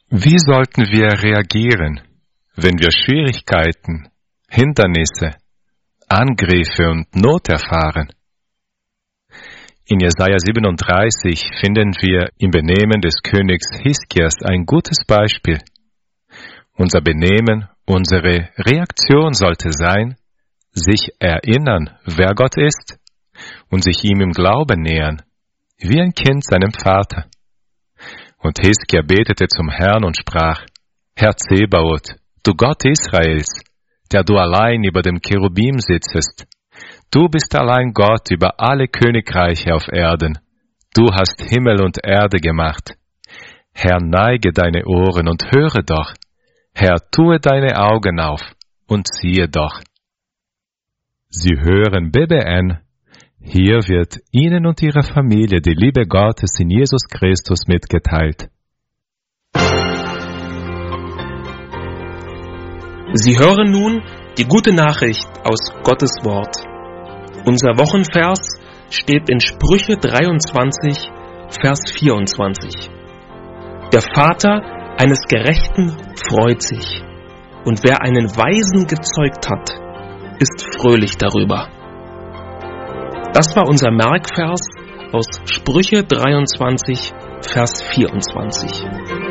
Wie sollten wir reagieren, wenn wir Schwierigkeiten, Hindernisse, Angriffe und Not erfahren? In Jesaja 37 finden wir im Benehmen des Königs Hiskias ein gutes Beispiel. Unser Benehmen, unsere Reaktion sollte sein, sich erinnern, wer Gott ist, und sich ihm im Glauben nähern, wie ein Kind seinem Vater. Und Hiskia betete zum Herrn und sprach: Herr Zebaoth, du Gott Israels, der du allein über dem Cherubim sitzest, du bist allein Gott über alle Königreiche auf Erden. Du hast Himmel und Erde gemacht. Herr, neige deine Ohren und höre doch. Herr, tue deine Augen auf und siehe doch. Sie hören BBN. Hier wird Ihnen und Ihrer Familie die Liebe Gottes in Jesus Christus mitgeteilt. Sie hören nun die gute Nachricht aus Gottes Wort. Unser Wochenvers steht in Sprüche 23, Vers 24. Der Vater eines Gerechten freut sich, und wer einen Weisen gezeugt hat, ist fröhlich darüber. Das war unser Merkvers aus Sprüche 23, Vers 24.